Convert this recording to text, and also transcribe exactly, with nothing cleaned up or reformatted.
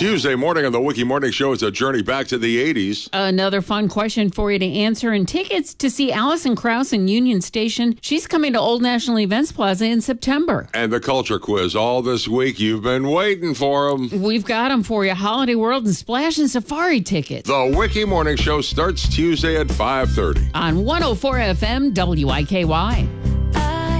Tuesday morning on the Wiki Morning Show is a journey back to the eighties. Another fun question for you to answer, and tickets to see Alison Krauss in Union Station. She's coming to Old National Events Plaza in September. And the culture quiz all this week. You've been waiting for them. We've got them for you. Holiday World and Splash and Safari tickets. The Wiki Morning Show starts Tuesday at five thirty. On one oh four F M W I K Y.